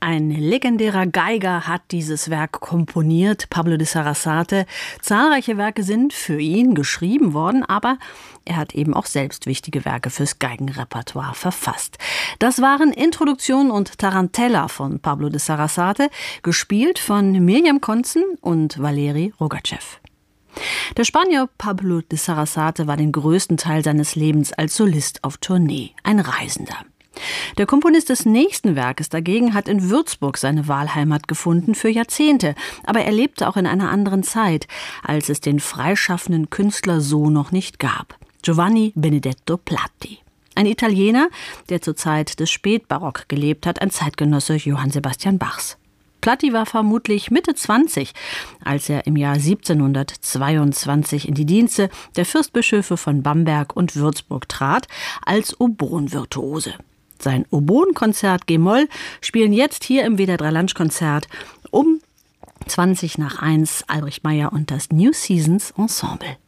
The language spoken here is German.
Ein legendärer Geiger hat dieses Werk komponiert, Pablo de Sarasate. Zahlreiche Werke sind für ihn geschrieben worden, aber er hat eben auch selbst wichtige Werke fürs Geigenrepertoire verfasst. Das waren Introduktion und Tarantella von Pablo de Sarasate, gespielt von Mirjam Konzen und Valeri Rogatschew. Der Spanier Pablo de Sarasate war den größten Teil seines Lebens als Solist auf Tournee, ein Reisender. Der Komponist des nächsten Werkes dagegen hat in Würzburg seine Wahlheimat gefunden für Jahrzehnte. Aber er lebte auch in einer anderen Zeit, als es den freischaffenden Künstler so noch nicht gab. Giovanni Benedetto Platti. Ein Italiener, der zur Zeit des Spätbarock gelebt hat, ein Zeitgenosse Johann Sebastian Bachs. Platti war vermutlich Mitte 20, als er im Jahr 1722 in die Dienste der Fürstbischöfe von Bamberg und Würzburg trat, als Oboenvirtuose. Sein Oboenkonzert G-Moll spielen jetzt hier im WDR 3 Lunchkonzert um 1:20 Albrecht Meyer und das New Seasons Ensemble.